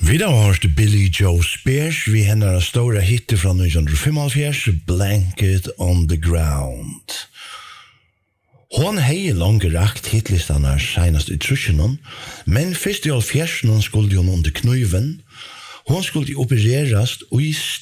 Vi da har hørt Billy Joe Spears, vi hennar stora hitte fra 1975, Blanket on the Ground. Hon hei langt rakt hitlistarna senast i trusjonen, men først i 70-årsene skulle hun under knuiven. Hon skulle opererast og i